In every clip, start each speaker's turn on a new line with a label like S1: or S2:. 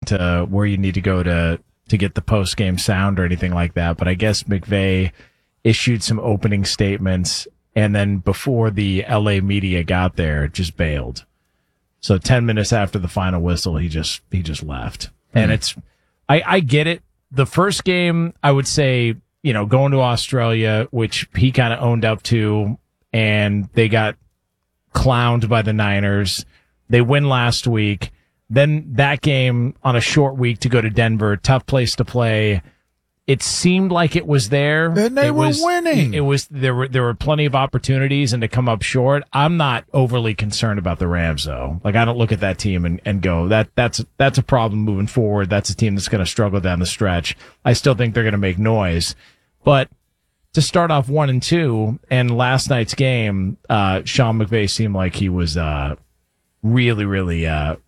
S1: into where you need to go to get the post-game sound or anything like that. But I guess McVay issued some opening statements, and then before the LA media got there, just bailed. So 10 minutes after the final whistle, he just left. And I get it. The first game, I would say, going to Australia, which he kind of owned up to, and they got clowned by the Niners. They win last week. Then that game on a short week to go to Denver, tough place to play. It seemed like it was there.
S2: And they were winning.
S1: There were plenty of opportunities, and to come up short. I'm not overly concerned about the Rams, though. Like, I don't look at that team and go, that's a problem moving forward. That's a team that's going to struggle down the stretch. I still think they're going to make noise. But to start off 1-2, and last night's game, Sean McVay seemed like he was really, really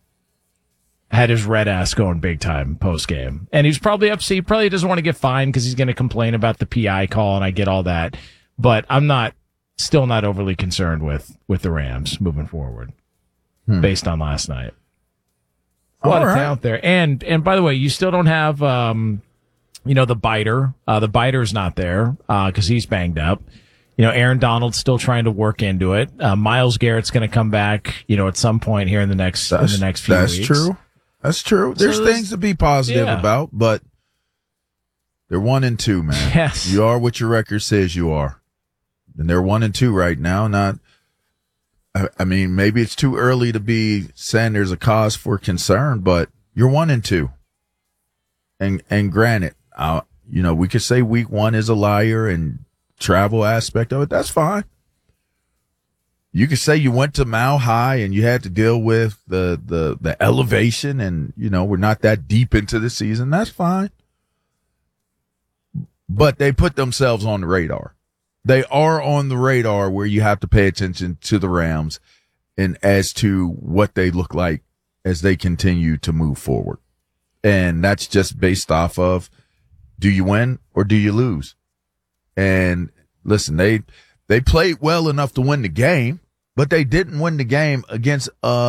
S1: had his red ass going big time post game. And he's probably upset. He probably doesn't want to get fined because he's going to complain about the PI call, and I get all that. But I'm still not overly concerned with the Rams moving forward based on last night. A lot of talent there. And by the way, you still don't have, the biter. The biter's not there because he's banged up. Aaron Donald's still trying to work into it. Myles Garrett's going to come back, at some point here in the next few weeks.
S2: That's true. That's true. There's things to be positive about, but they're 1-2, man.
S1: Yes.
S2: You are what your record says you are. And they're 1-2 right now. I mean, maybe it's too early to be saying there's a cause for concern, but you're 1-2. And granted, we could say week 1 is a liar and travel aspect of it. That's fine. You could say you went to Mile High and you had to deal with the elevation and, we're not that deep into the season. That's fine. But they put themselves on the radar. They are on the radar where you have to pay attention to the Rams and as to what they look like as they continue to move forward. And that's just based off of, do you win or do you lose? And listen, they played well enough to win the game, but they didn't win the game against,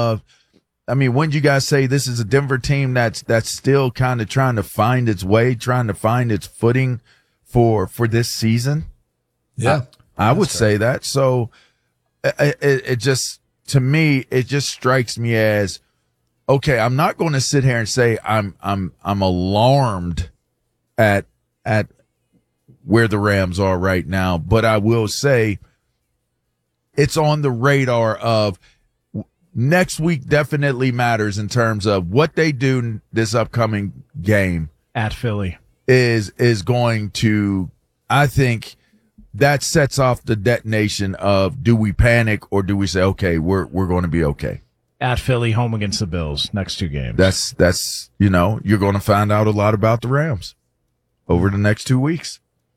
S2: when you guys say this is a Denver team that's still kind of trying to find its way, trying to find its footing for this season.
S3: Yeah.
S2: I would say that. So it just, to me, it just strikes me as, okay, I'm not going to sit here and say I'm alarmed at where the Rams are right now, but I will say it's on the radar of next week definitely matters in terms of what they do this upcoming game
S1: at Philly
S2: is going to, I think that sets off the detonation of, do we panic or do we say, okay, we're going to be okay.
S1: At Philly, home against the Bills, next 2 games.
S2: That's you're going to find out a lot about the Rams over the next 2 weeks.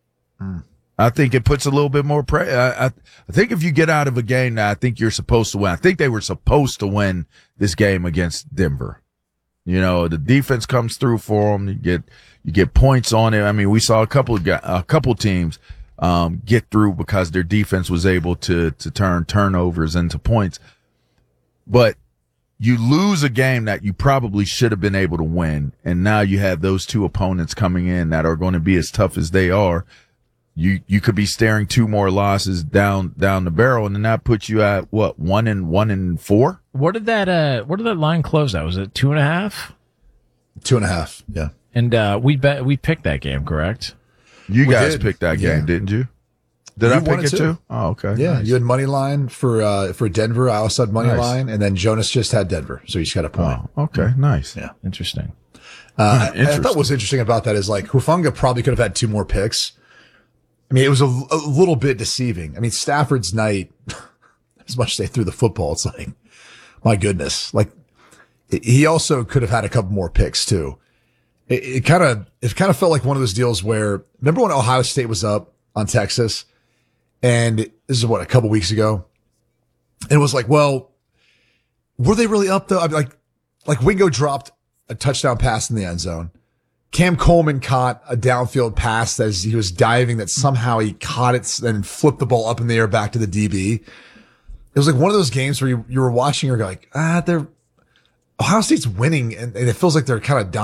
S2: I think it puts a little bit more pressure. I think if you get out of a game now, I think you're supposed to win. I think they were supposed to win this game against Denver. The defense comes through for them. You get points on it. I mean, we saw a couple teams get through because their defense was able to turn turnovers into points. But you lose a game that you probably should have been able to win, and now you have those 2 opponents coming in that are going to be as tough as they are. You could be staring 2 more losses down the barrel, and then that puts you at what, 1-4?
S1: Where did that line close at? Was it 2.5?
S3: 2.5, yeah.
S1: And we picked that game, correct?
S2: You guys picked that game, didn't you? Did I pick it too? Oh, okay.
S3: Yeah,
S2: nice.
S3: You had money line for Denver. I also had money line, and then Jonas just had Denver, so you just got a point.
S2: Oh, okay, nice.
S3: Yeah,
S1: interesting.
S3: I thought what was interesting about that is like Hufanga probably could have had 2 more picks. I mean, it was a little bit deceiving. I mean, Stafford's night, as much as they threw the football, it's like, my goodness. Like, he also could have had a couple more picks too. It kind of felt like one of those deals where, remember when Ohio State was up on Texas? And this is a couple weeks ago. And it was like, well, were they really up though? I mean, like Wingo dropped a touchdown pass in the end zone. Cam Coleman caught a downfield pass as he was diving that somehow he caught it and flipped the ball up in the air back to the DB. It was like one of those games where you were watching, you're like, Ohio State's winning and it feels like they're kind of